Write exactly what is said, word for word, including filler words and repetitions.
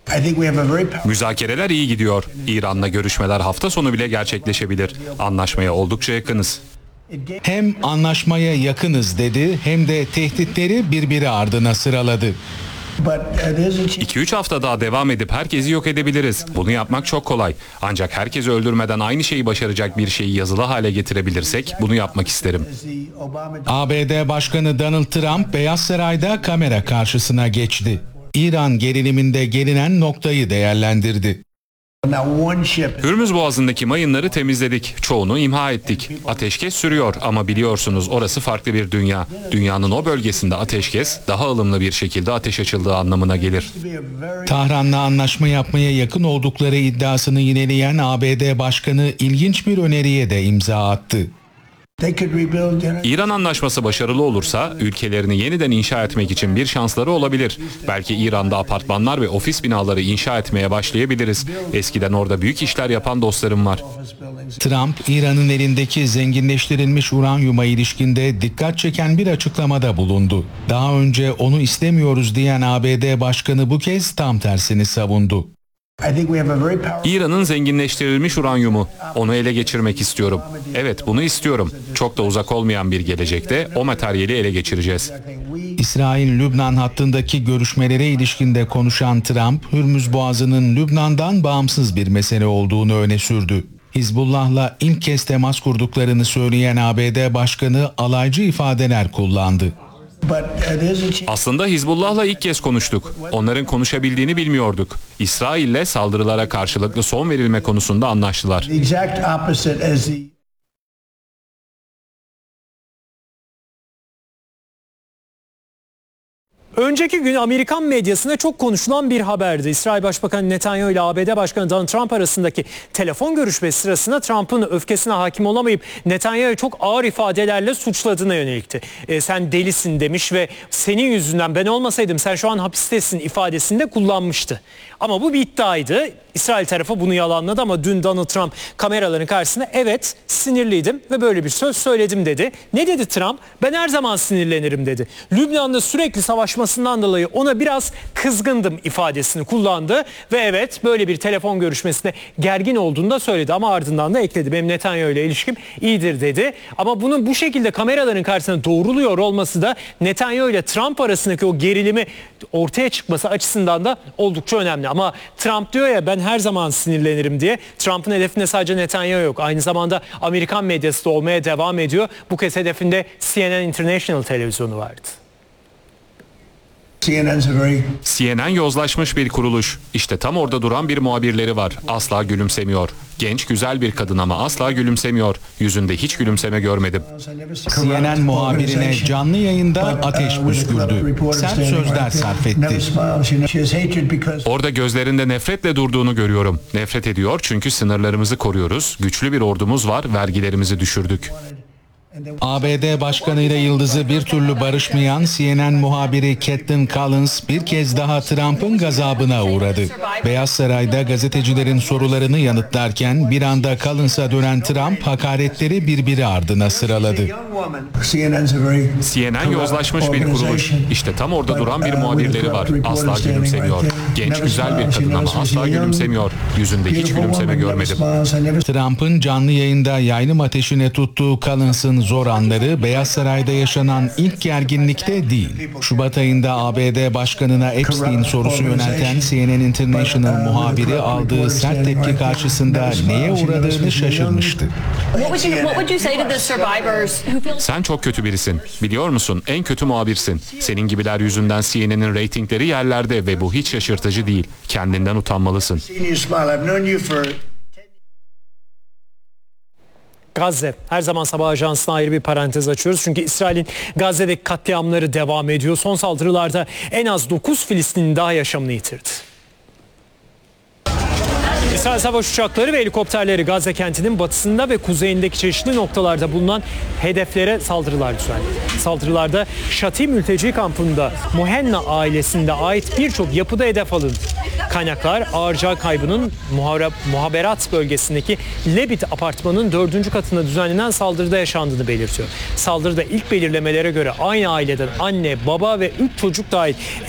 Müzakereler iyi gidiyor. İran'la görüşmeler hafta sonu bile gerçekleşebilir. Anlaşmaya oldukça yakınız. Hem anlaşmaya yakınız dedi hem de tehditleri birbiri ardına sıraladı. iki üç hafta daha devam edip herkesi yok edebiliriz. Bunu yapmak çok kolay. Ancak herkesi öldürmeden aynı şeyi başaracak bir şeyi yazılı hale getirebilirsek bunu yapmak isterim. A B D Başkanı Donald Trump Beyaz Saray'da kamera karşısına geçti. İran geriliminde gelinen noktayı değerlendirdi. Hürmüz Boğazı'ndaki mayınları temizledik. Çoğunu imha ettik. Ateşkes sürüyor ama biliyorsunuz orası farklı bir dünya. Dünyanın o bölgesinde ateşkes daha ılımlı bir şekilde ateş açıldığı anlamına gelir. Tahran'la anlaşma yapmaya yakın oldukları iddiasını yineleyen A B D Başkanı ilginç bir öneriye de imza attı. İran anlaşması başarılı olursa ülkelerini yeniden inşa etmek için bir şansları olabilir. Belki İran'da apartmanlar ve ofis binaları inşa etmeye başlayabiliriz. Eskiden orada büyük işler yapan dostlarım var. Trump, İran'ın elindeki zenginleştirilmiş uranyuma ilişkinde dikkat çeken bir açıklamada bulundu. Daha önce onu istemiyoruz diyen A B D Başkanı bu kez tam tersini savundu. İran'ın zenginleştirilmiş uranyumu. Onu ele geçirmek istiyorum. Evet, bunu istiyorum. Çok da uzak olmayan bir gelecekte o materyali ele geçireceğiz. İsrail-Lübnan hattındaki görüşmelere ilişkinde konuşan Trump, Hürmüz Boğazı'nın Lübnan'dan bağımsız bir mesele olduğunu öne sürdü. Hizbullah'la ilk kez temas kurduklarını söyleyen A B D Başkanı alaycı ifadeler kullandı. Aslında Hizbullah'la ilk kez konuştuk. Onların konuşabildiğini bilmiyorduk. İsrail'le saldırılara karşılıklı son verilme konusunda anlaştılar. Önceki gün Amerikan medyasında çok konuşulan bir haberdi. İsrail Başbakanı Netanyahu ile A B D Başkanı Donald Trump arasındaki telefon görüşmesi sırasında Trump'ın öfkesine hakim olamayıp Netanyahu'yu çok ağır ifadelerle suçladığına yönelikti. E, sen delisin demiş ve senin yüzünden ben olmasaydım sen şu an hapistesin ifadesini de kullanmıştı. Ama bu bir iddiaydı. İsrail tarafı bunu yalanladı ama dün Donald Trump kameraların karşısında evet sinirliydim ve böyle bir söz söyledim dedi. Ne dedi Trump? Ben her zaman sinirlenirim dedi. Lübnan'da sürekli savaşmasından dolayı ona biraz kızgındım ifadesini kullandı ve evet böyle bir telefon görüşmesinde gergin olduğunu da söyledi ama ardından da ekledi. Benim Netanyahu ile ilişkim iyidir dedi. Ama bunun bu şekilde kameraların karşısında doğruluyor olması da Netanyahu ile Trump arasındaki o gerilimi ortaya çıkması açısından da oldukça önemli. Ama Trump diyor ya ben her zaman sinirlenirim diye. Trump'ın hedefinde sadece Netanyahu yok. Aynı zamanda Amerikan medyası da olmaya devam ediyor. Bu kez hedefinde C N N International televizyonu vardı. C N N yozlaşmış bir kuruluş. İşte tam orada duran bir muhabirleri var. Asla gülümsemiyor. Genç güzel bir kadın ama asla gülümsemiyor. Yüzünde hiç gülümseme görmedim. C N N muhabirine canlı yayında ateş püskürdü. Sert sözler sarf etti. Orada gözlerinde nefretle durduğunu görüyorum. Nefret ediyor çünkü sınırlarımızı koruyoruz. Güçlü bir ordumuz var, vergilerimizi düşürdük. A B D Başkanı'yla yıldızı bir türlü barışmayan C N N muhabiri Caitlin Collins bir kez daha Trump'ın gazabına uğradı. Beyaz Saray'da gazetecilerin sorularını yanıtlarken bir anda Collins'a dönen Trump hakaretleri birbiri ardına sıraladı. C N N yozlaşmış bir kuruluş. İşte tam orada duran bir muhabirleri var. Asla gülümsemiyor. Genç güzel bir kadın ama asla gülümsemiyor. Yüzünde hiç gülümseme görmedim. Trump'ın canlı yayında yaylım ateşine tuttuğu Collins'ın zor anları Beyaz Saray'da yaşanan ilk gerginlikte değil. Şubat ayında A B D Başkanı'na Epstein sorusu yönelten C N N International muhabiri aldığı sert tepki karşısında neye uğradığını şaşırmıştı. Sen çok kötü birisin. Biliyor musun? En kötü muhabirsin. Senin gibiler yüzünden C N N'in reytingleri yerlerde ve bu hiç şaşırtıcı değil. Kendinden utanmalısın. Gazze. Her zaman sabah ajansına ayrı bir parantez açıyoruz. Çünkü İsrail'in Gazze'deki katliamları devam ediyor. Son saldırılarda en az dokuz Filistinli daha yaşamını yitirdi. İsrail savaş uçakları ve helikopterleri Gazze kentinin batısında ve kuzeyindeki çeşitli noktalarda bulunan hedeflere saldırılar düzenledi. Saldırılarda Şati mülteci kampında Muhenna ailesinde ait birçok yapıda hedef alındı. Kaynaklar ağır can kaybının muhaberat bölgesindeki Lebit apartmanının dördüncü katında düzenlenen saldırıda yaşandığını belirtiyor. Saldırıda ilk belirlemelere göre aynı aileden anne, baba ve üç çocuk dahil